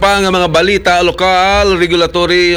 pa nga mga balita lokal, regulatory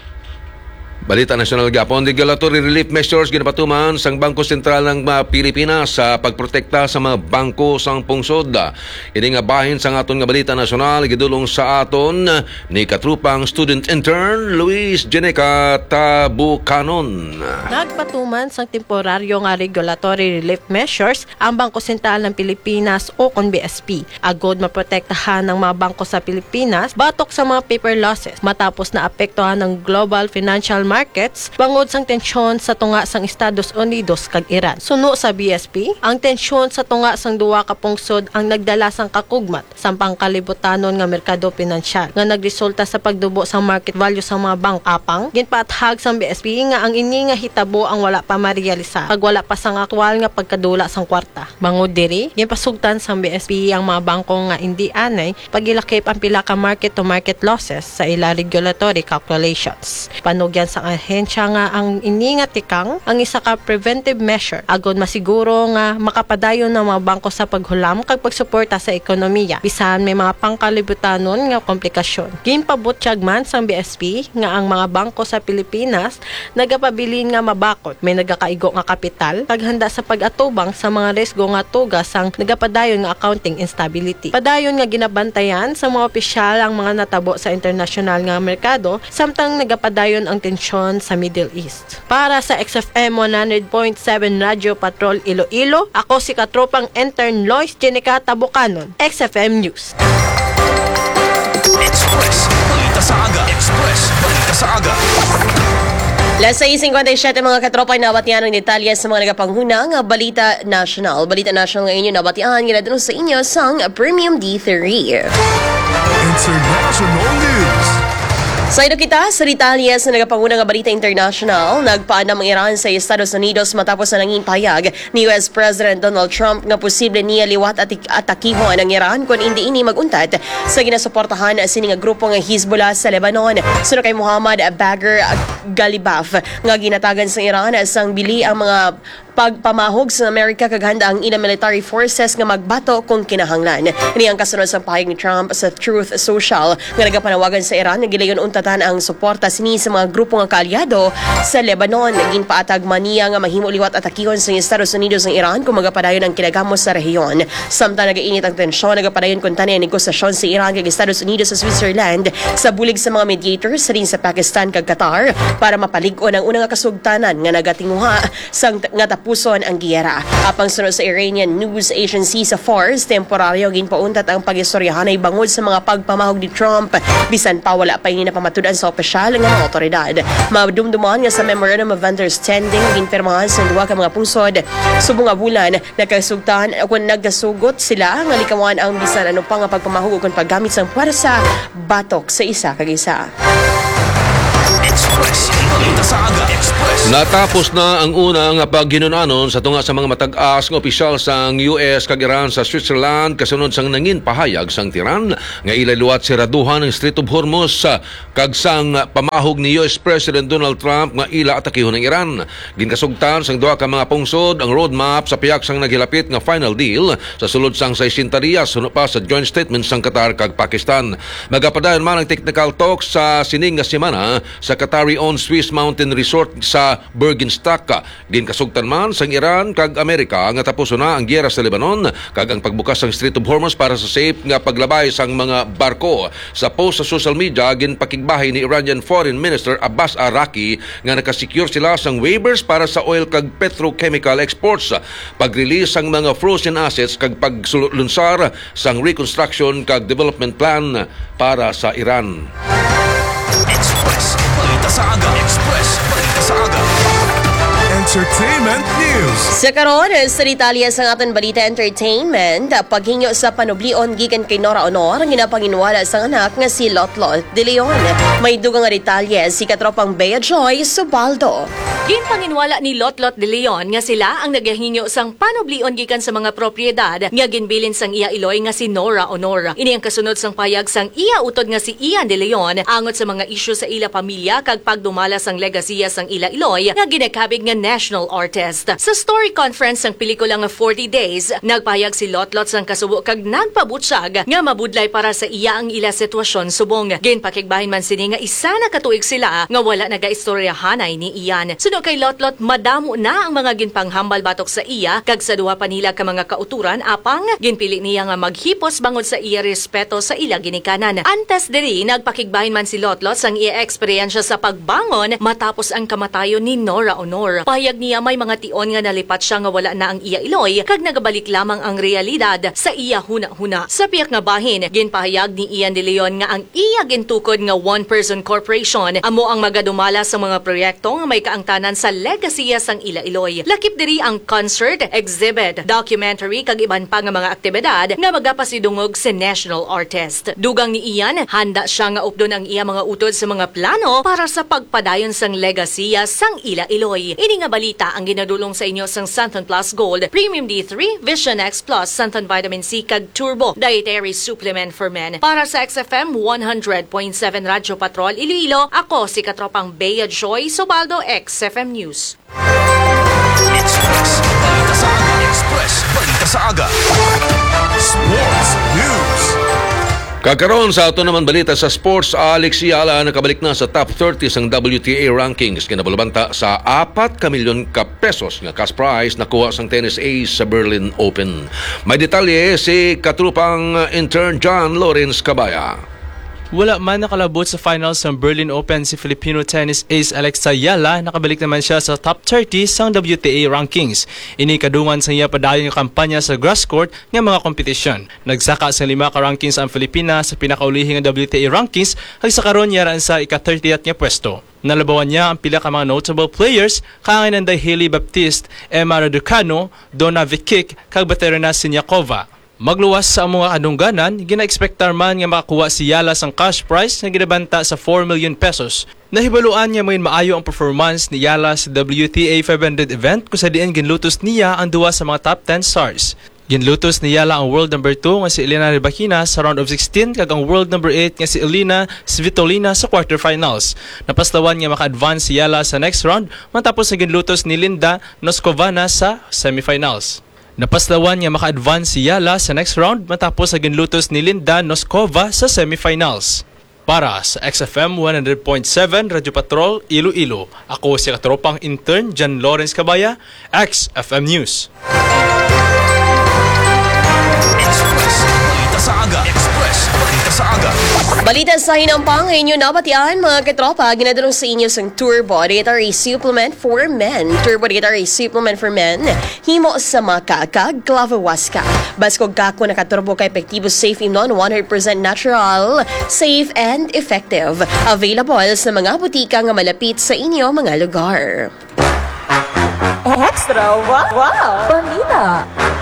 balita nasyonal gapon, regulatory relief measures ginapatuman sang Bangko Sentral ng Pilipinas sa pagprotekta sa mga bangko sang pungsod. Ini nga bahin sang aton nga balita nasyonal gidulong sa aton ni katrupang student intern Luis Geneca Tabucanon. Nagpatuman sang temporaryo nga regulatory relief measures ang Bangko Sentral ng Pilipinas o kon BSP. Agod maprotektahan ng mga bangko sa Pilipinas batok sa mga paper losses matapos na apektuhan ng global financial markets bangod sang tensyon sa tunga sang Estados Unidos kag Iran. Suno sa BSP, ang tensyon sa tunga sang duwa ka pungsod ang nagdala sang kakugmat sa pangkalibutanon nga merkado pinansyal nga nagresulta sa pagdubo sang market value sa mga bank. Apang ginpaathag sang BSP nga ang ini nga hitabo ang wala pa marealisa pag wala pa sang aktwal nga pagkadula sang kwarta. Bangod diri, ginpasugtan sang BSP ang mga bangko nga hindi anay pagilakip ang pila ka market to market losses sa ila regulatory calculations. Panugyan sa ahensya nga ang ini nga tikang ang isa ka preventive measure agod masiguro nga makapadayon ng mga bangko sa paghulam kag pagsuporta sa ekonomiya bisan may mga pangkalibutanon nga komplikasyon. Ginpabutyag man sang BSP nga ang mga bangko sa Pilipinas nagapabilin nga mabakot, may nagakaigo nga kapital kag handa sa pag-atubang sa mga risgo nga tugas sang nagapadayon nga accounting instability. Padayon nga ginabantayan sa mga opisyal ang mga natabo sa internasyonal nga merkado samtang nagapadayon ang tensyon sa Middle East. Para sa XFM 100.7 Radio Patrol Iloilo, ako si katropang intern Luis Geneca Tabucanon, XFM News. Express, balita sa aga. Express, balita sa aga. Las 6:57 mga katropa, nabatian ng detalye sa mga nagapanghunang Balita National. Balita National ngayon yung nabatian ginadano sa inyo sang Premium D3. International News. Sa ino kita, sa detalye sa nagapanguna nga Balita International, nagpaanam ang Iran sa Estados Unidos matapos na nanging payag ni US President Donald Trump nga posible niya liwat at atakihon ang Iran kung hindi ini maguntat sa ginasuportahan sini nga grupo nga Hezbollah sa Lebanon. Sunod kay Muhammad Bagher Ghalibaf nga ginatagan sa Iran sang bili ang mga pagpamahog sa Amerika kag handa ang ilang military forces nga magbato kung kinahanglan. Ini ang kasunod sa pahayag ni Trump sa Truth Social nga nagapanawagan sa Iran nga gilayon untatan ang suporta sini sa mga grupo nga kaalyado sa Lebanon. Naging paatag maniya nga mahimo liwat atakihon sa Estados Unidos ng Iran kung magapadayon ang kinagamos sa rehiyon. Samtang nagainit ang tensyon, nagapadayon kung tani ang negosasyon sa Iran kag Estados Unidos sa Switzerland sa bulig sa mga mediators sa din sa Pakistan kag Qatar para mapalig-on ang unang kasugtanan nga nagatinguha sang nga puson ang giyera. Apang sunod sa Iranian News Agency sa Fars, temporaryo ginpauntat ang pag-istoryahan ay bangod sa mga pagpamahog ni Trump bisan pa wala pa ini napamatudan sa opisyal nga mga otoridad. Madumduman nga sa Memorandum of Understanding ginpirmahan sa duwa ka mga pungsod subong nga bulan nakasugtan kung nagkasugot sila nga likawan ang bisan ano pa nga pagpamahog kung paggamit sang puwersa batok sa isa kag isa. Express, balita sa aga. Express. Natapos na ang unang paghinunanon sa tunga sa mga matag-as ng opisyal sang US kag Iran sa Switzerland kasunod sang nangin pahayag sang tiran nga ilaluwat siraduhan ng Strait of Hormuz kag sang pamahog ni US President Donald Trump nga ila atakihon ng Iran. Ginkasugtan sang duha ka mga pungsod ang roadmap sa piyak sang naghilapit nga final deal sa sulod sang 60 riyas suno pa sa joint statement sang Qatar kag Pakistan. Magapadayon man ang technical talks sa sining nga semana sa Qatari-owned Swiss Mountain Resort sa Bergenstock. Ginkasugtan man sang Iran kag Amerika nga tapos na ang giyera sa Lebanon kag ang pagbukas sang Strait of Hormuz para sa safe nga paglabay sang mga barko. Sa post sa social media ginpakigbahay ni Iranian Foreign Minister Abbas Araki nga nakasecure sila sang waivers para sa oil kag petrochemical exports, pag-release sang mga frozen assets kag pagsulunsar sang reconstruction kag development plan para sa Iran. Express, balita sa aga. Express, balita sa aga. Entertainment News. Sa karon sa detalye sa aton balita entertainment, paghinyo sa panublion gikan kay Nora Honor ginapanginwala sa anak nga si Lotlot de Leon. May dugang nga detalye si katropang Bea Joy Subaldo. Ginpanginwala ni Lotlot de Leon nga sila ang nagahinyo sang panublion gikan sa mga propiedad nga ginbilin sang iya iloy nga si Nora Honor. Ini ang kasunod sang payag sang iya utod nga si Ian de Leon angot sa mga isyu sa ila pamilya kag pagdumala sang legasiya sang ila iloy nga ginakabig nga national national artist. Sa story conference ng pelikulang 40 Days, nagpahayag si Lotlot sang kasubo kag nagpabutyag nga mabudlay para sa iya ang ila sitwasyon subong. Ginpakigbahin man sini nga isa na katuig sila nga wala nagaistoryahanay ni Ian. Sunod kay Lotlot, madamo na ang mga ginpanghambal batok sa iya kag sa duha pa nila ka mga kauturan apang ginpili niya nga maghipos bangod sa iya respeto sa ila ginikanan. Antes diri nagpakigbahin man si Lotlot sang iya eksperyensya sa pagbangon matapos ang kamatayon ni Nora Honor. Pahayag niya may mga tion nga nalipat siya nga wala na ang iya iloy kag nagabalik lamang ang realidad sa iya huna-huna. Sa piyak nga bahin, ginpahayag ni Ian De Leon nga ang iya gintukod nga one-person corporation amo ang magadumala sa mga proyekto nga may kaangtanan sa legasiya sang ila iloy. Lakip diri ang concert, exhibit, documentary kag iban pa nga mga aktibidad nga magapasidungog sa national artist. Dugang ni Ian, handa siya nga updon ang iya mga utod sa mga plano para sa pagpadayon sang legasiya sang ila iloy. Ini nga balita ang ginadulong sa inyo sang Santon Plus Gold, Premium D3, Vision X Plus, Santon Vitamin C kag Turbo Dietary Supplement for Men. Para sa XFM 100.7 Radyo Patrol Iloilo, ako si Katropang Bea Joy Sobaldo, XFM News. Express, balita sa aga. Express, balita sa aga. Sports News. Kakaroon sa ato naman balita sa sports, Alex Yala nakabalik na sa top 30 sang WTA rankings. Kinabulabanta sa 4 milyon ka pesos nga cash prize nakuha sang tennis ace sa Berlin Open. May detalye si katrupang intern John Lawrence Cabaya. Wala man nakalabot sa finals ng Berlin Open si Filipino tennis ace Alexa Yala, nakabalik naman siya sa top 30 sang WTA rankings. Ini kadungan sa iya padayon nga kampanya sa grass court nga mga kompetisyon. Nagsaka sa 5 ka rankings ang Pilipinas sa pinakaulihing nga WTA rankings, hag sa karon yaraan sa ika-30th nga pwesto. Nalabawan niya ang pila ka mga notable players, kaangay Hailey Baptiste, Emma Raducanu, Donna Vikic, kag Baterina Siniakova. Magluwas sa mga kadungganan, gina-expectar man nga makakuha si Yala sang cash prize na ginabanta sa 4 million pesos. Nahibaluan niya may maayo ang performance ni Yala sa WTA 500 event kung sa diin ginlutos niya ang duwa sa mga top 10 stars. Ginlutos ni Yala ang world number 2 nga si Elena Rybakina sa round of 16 kag ang world number 8 nga si Elina Svitolina sa quarterfinals. Napastawan nga maka-advance si Yala sa next round matapos na ginlutos ni Linda Noskovana sa semifinals. Napaslawan niya maka-advance si Yala sa next round matapos sa ginlutos ni Linda Noskova sa semifinals. Para sa XFM 100.7 Radyo Patrol, Iloilo, ako si katropang intern John Lawrence Cabaya, XFM News. Express, balita sa aga. Express, balita sa aga. Balita sa hinampang inyo nabatian mga katropa, ginadulong sa inyo sang Turbo Dietary Supplement for Men. Turbo Dietary Supplement for Men, himo sa maka kag clavahuasca. Baskog kako nakaturbo ka epektibo, safe inon, 100% natural, safe and effective. Available sa mga butika nga malapit sa inyo mga lugar. Extra! Wow! Balita!